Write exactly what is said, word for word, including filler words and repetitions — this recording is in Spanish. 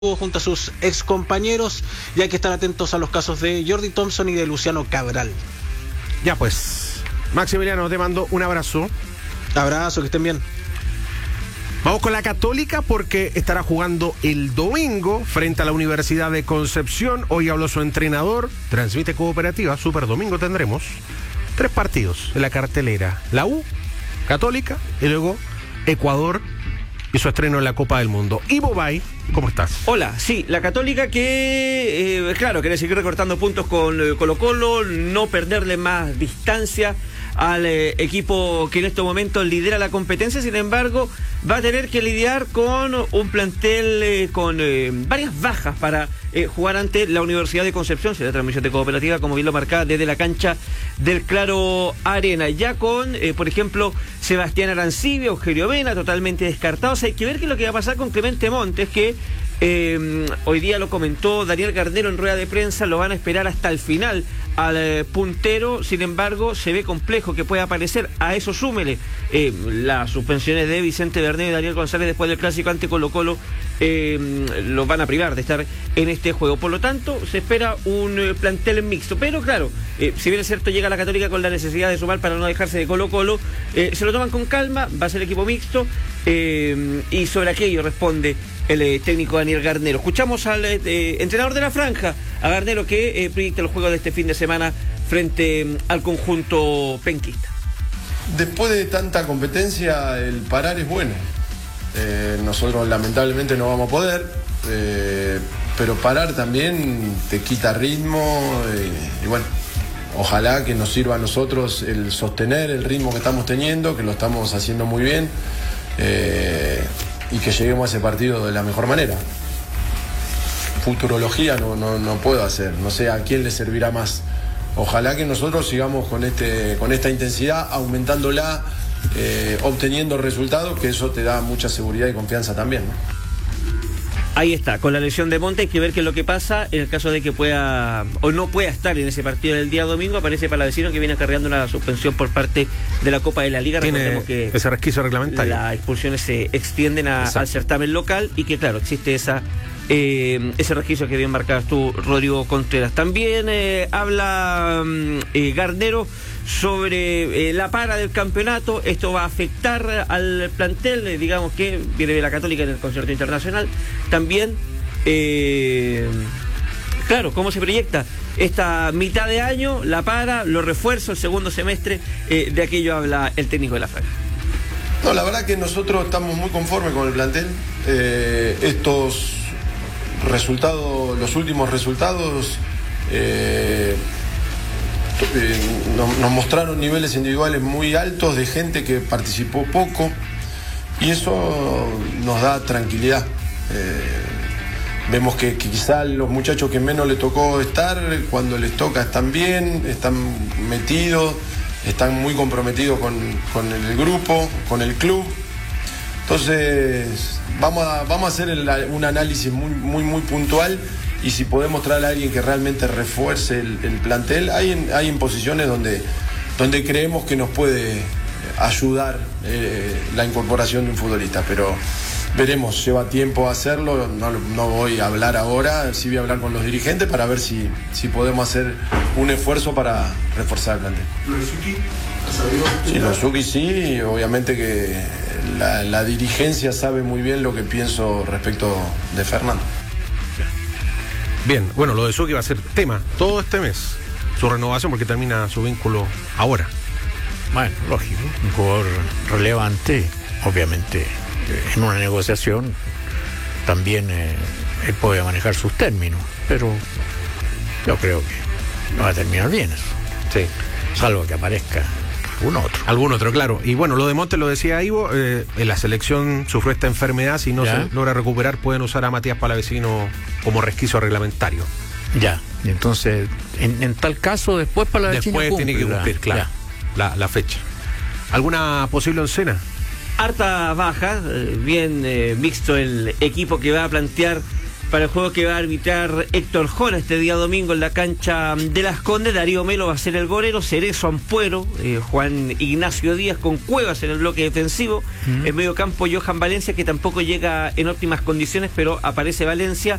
junto a sus ex compañeros, y hay que estar atentos a los casos de Jordi Thompson y de Luciano Cabral. Ya pues, Maximiliano, te mando un abrazo. Abrazo, que estén bien. Vamos con la Católica porque estará jugando el domingo frente a la Universidad de Concepción. Hoy habló su entrenador, transmite Cooperativa, Super Domingo tendremos tres partidos en la cartelera: la U, Católica y luego Ecuador y su estreno en la Copa del Mundo. Ivo Bay, ¿cómo estás? Hola, sí, la Católica que, eh, claro, quiere seguir recortando puntos con eh, Colo-Colo, no perderle más distancia al eh, equipo que en estos momentos lidera la competencia. Sin embargo, va a tener que lidiar con un plantel eh, con eh, varias bajas para eh, jugar ante la Universidad de Concepción. Será transmisión de Cooperativa, como bien lo marcaba, desde la cancha del Claro Arena, ya con, eh, por ejemplo, Sebastián Arancibia, Eugenio Mena, totalmente descartados. Hay que ver qué es lo que va a pasar con Clemente Montes, que Eh, hoy día lo comentó Daniel Garnero en rueda de prensa, lo van a esperar hasta el final al eh, puntero. Sin embargo, se ve complejo que pueda aparecer. A eso súmele eh, las suspensiones de Vicente Bernero y Daniel González después del clásico ante Colo-Colo. Eh, los van a privar de estar en este juego. Por lo tanto, se espera un eh, plantel mixto. Pero claro, eh, si bien es cierto, llega la Católica con la necesidad de sumar para no dejarse de Colo-Colo, eh, se lo toman con calma, va a ser equipo mixto, eh, y sobre aquello responde el eh, técnico Daniel Garnero. Escuchamos al eh, entrenador de la franja, a Garnero, que eh, proyecta el juego de este fin de semana frente eh, al conjunto penquista. Después de tanta competencia, el parar es bueno. Eh, nosotros lamentablemente no vamos a poder, eh, pero parar también te quita ritmo, eh, y bueno, ojalá que nos sirva a nosotros el sostener el ritmo que estamos teniendo, que lo estamos haciendo muy bien, eh, y que lleguemos a ese partido de la mejor manera. Futurología no, no, no puedo hacer, no sé a quién le servirá más. Ojalá que nosotros sigamos con, este, con esta intensidad, aumentándola, eh, obteniendo resultados, que eso te da mucha seguridad y confianza también, ¿no? Ahí está, con la lesión de Monte hay que ver qué es lo que pasa en el caso de que pueda o no pueda estar en ese partido del día domingo. Aparece Palavecino, que viene acarreando una suspensión por parte de la Copa de la Liga. Tiene que ese resquicio reglamentario. Las expulsiones se extienden a, al certamen local, y que claro, existe esa eh, ese resquicio que bien marcabas tú, Rodrigo Contreras. También eh, habla eh, Garnero sobre eh, la para del campeonato. Esto va a afectar al plantel, eh, digamos que viene de la Católica en el concierto internacional. También, eh, claro, cómo se proyecta esta mitad de año, la para, los refuerzos, el segundo semestre, eh, de aquello habla el técnico de la franja. No, la verdad que nosotros estamos muy conformes con el plantel. Eh, estos resultados, los últimos resultados, eh, Eh, nos, nos mostraron niveles individuales muy altos de gente que participó poco, y eso nos da tranquilidad. Eh, vemos que, que quizá los muchachos que menos les tocó estar, cuando les toca están bien, están metidos, están muy comprometidos con, con el grupo, con el club. Entonces vamos a, vamos a hacer el, un análisis muy, muy, muy puntual, y si podemos traer a alguien que realmente refuerce el, el plantel, hay en, hay en posiciones donde, donde creemos que nos puede ayudar eh, la incorporación de un futbolista, pero veremos, lleva tiempo hacerlo, no, no voy a hablar ahora, sí voy a hablar con los dirigentes para ver si, si podemos hacer un esfuerzo para reforzar el plantel. ¿Losuki? Sí, Losuki sí, obviamente que la, la dirigencia sabe muy bien lo que pienso respecto de Fernando. Bien, bueno, lo de Suki va a ser tema todo este mes, su renovación, porque termina su vínculo ahora. Bueno, lógico, un jugador relevante, obviamente, en una negociación también eh, él puede manejar sus términos, pero yo creo que va a terminar bien eso. Sí. Salvo que aparezca algún otro. Algún otro, claro. Y bueno, lo de Montes lo decía Ivo, eh, en la selección sufrió esta enfermedad, si no ¿Ya? se logra recuperar pueden usar a Matías Palavecino como resquicio reglamentario. Ya, y entonces, en, en tal caso, después Palavecino Después cumple, tiene que cumplir, ya, claro, ya. la, la fecha. ¿Alguna posible oncena? Harta baja, eh, bien eh, mixto el equipo que va a plantear para el juego que va a arbitrar Héctor Jona este día domingo en la cancha de Las Condes. Darío Melo va a ser el golero, Cerezo, Ampuero, eh, Juan Ignacio Díaz con Cuevas en el bloque defensivo, uh-huh. En medio campo Johan Valencia, que tampoco llega en óptimas condiciones, pero aparece Valencia,